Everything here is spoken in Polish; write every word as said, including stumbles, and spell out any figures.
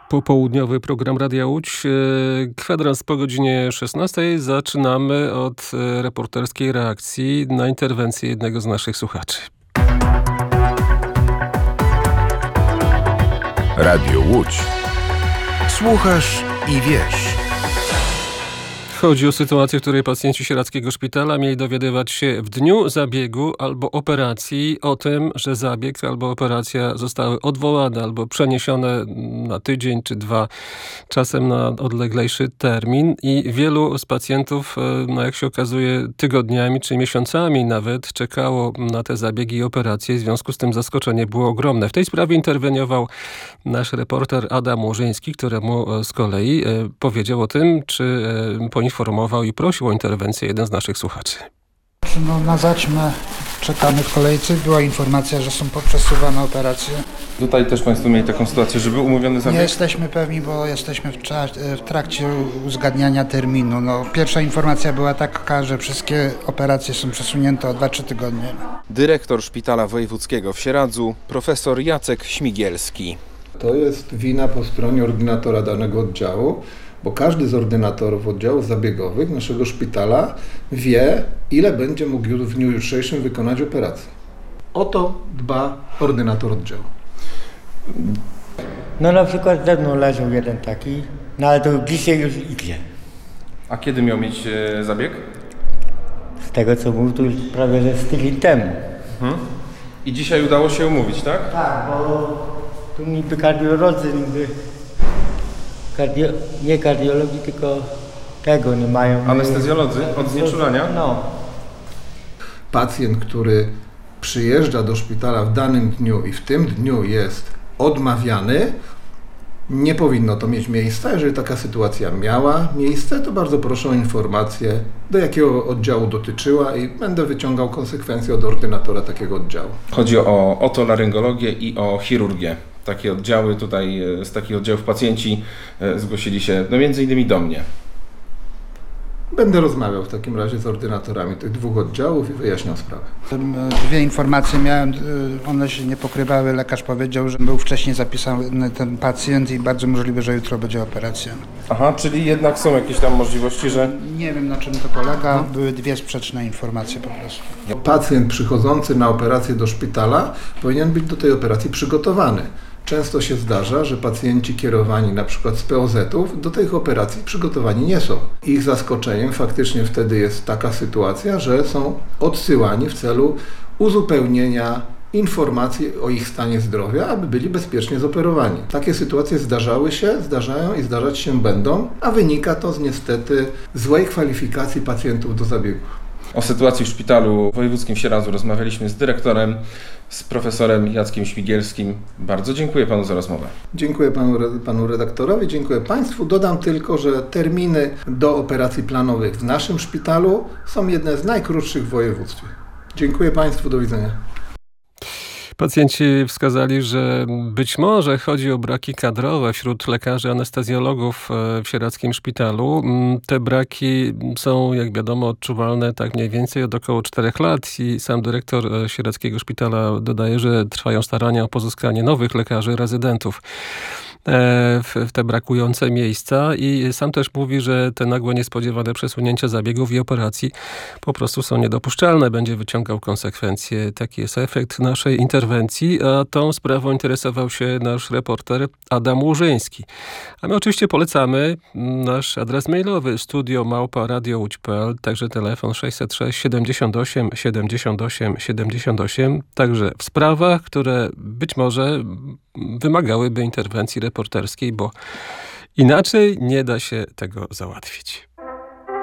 Popołudniowy program Radia Łódź. Kwadrans po godzinie szesnastej. Zaczynamy od reporterskiej reakcji na interwencję jednego z naszych słuchaczy. Radio Łódź. Słuchasz i wiesz. Chodzi o sytuację, w której pacjenci sieradzkiego szpitala mieli dowiadywać się w dniu zabiegu albo operacji o tym, że zabieg albo operacja zostały odwołane albo przeniesione na tydzień czy dwa, czasem na odleglejszy termin. I wielu z pacjentów, no jak się okazuje, tygodniami czy miesiącami nawet czekało na te zabiegi i operacje. W związku z tym zaskoczenie było ogromne. W tej sprawie interweniował nasz reporter Adam Łużyński, któremu z kolei powiedział o tym, czy poinformował i prosił o interwencję jeden z naszych słuchaczy. No, na zaćmę czekamy w kolejce. Była informacja, że są poprzesuwane operacje. Tutaj też Państwo mieli taką sytuację, że był umówiony zabieg? Nie jesteśmy pewni, bo jesteśmy w, w trakcie uzgadniania terminu. No, pierwsza informacja była taka, że wszystkie operacje są przesunięte o dwa trzy tygodnie. Dyrektor Szpitala Wojewódzkiego w Sieradzu, profesor Jacek Śmigielski. To jest wina po stronie ordynatora danego oddziału, bo każdy z ordynatorów oddziałów zabiegowych naszego szpitala wie, ile będzie mógł w dniu jutrzejszym wykonać operacji. O to dba ordynator oddziału. No na przykład ze mną leżał jeden taki, no ale to dzisiaj już idzie. A kiedy miał mieć e, zabieg? Z tego co mówił, to już prawie że z tydzień temu. Mhm. I dzisiaj udało się umówić, tak? Tak, bo tu niby kardiolodzy, niby kardio, nie kardiologii, tylko tego nie mają. Anestezjolodzy od znieczulania? No. Pacjent, który przyjeżdża do szpitala w danym dniu i w tym dniu jest odmawiany, nie powinno to mieć miejsca. Jeżeli taka sytuacja miała miejsce, to bardzo proszę o informację, do jakiego oddziału dotyczyła i będę wyciągał konsekwencje od ordynatora takiego oddziału. Chodzi o otolaryngologię i o chirurgię. Takie oddziały tutaj, z takich oddziałów pacjenci zgłosili się, no między innymi do mnie. Będę rozmawiał w takim razie z ordynatorami tych dwóch oddziałów i wyjaśniał sprawę. Dwie informacje miałem, one się nie pokrywały. Lekarz powiedział, że był wcześniej zapisany ten pacjent i bardzo możliwe, że jutro będzie operacja. Aha, czyli jednak są jakieś tam możliwości, że... Nie wiem, na czym to polega. Były dwie sprzeczne informacje po prostu. Pacjent przychodzący na operację do szpitala powinien być do tej operacji przygotowany. Często się zdarza, że pacjenci kierowani na przykład z P O Z-ów do tych operacji przygotowani nie są. Ich zaskoczeniem faktycznie wtedy jest taka sytuacja, że są odsyłani w celu uzupełnienia informacji o ich stanie zdrowia, aby byli bezpiecznie zoperowani. Takie sytuacje zdarzały się, zdarzają i zdarzać się będą, a wynika to z niestety złej kwalifikacji pacjentów do zabiegów. O sytuacji w Szpitalu Wojewódzkim w Sieradzu rozmawialiśmy z dyrektorem, z profesorem Jackiem Śmigielskim. Bardzo dziękuję Panu za rozmowę. Dziękuję panu, panu redaktorowi, dziękuję Państwu. Dodam tylko, że terminy do operacji planowych w naszym szpitalu są jedne z najkrótszych w województwie. Dziękuję Państwu, do widzenia. Pacjenci wskazali, że być może chodzi o braki kadrowe wśród lekarzy anestezjologów w sieradzkim szpitalu. Te braki są, jak wiadomo, odczuwalne tak mniej więcej od około czterech lat i sam dyrektor sieradzkiego szpitala dodaje, że trwają starania o pozyskanie nowych lekarzy, rezydentów w te brakujące miejsca i sam też mówi, że te nagłe, niespodziewane przesunięcia zabiegów i operacji po prostu są niedopuszczalne. Będzie wyciągał konsekwencje. Taki jest efekt naszej interwencji, a tą sprawą interesował się nasz reporter Adam Łużyński. A my oczywiście polecamy nasz adres mailowy studio małpa radio łódź kropka p l, także telefon sześćset sześć siedemdziesiąt osiem siedemdziesiąt osiem siedemdziesiąt osiem, także w sprawach, które być może wymagałyby interwencji reporterskiej, bo inaczej nie da się tego załatwić.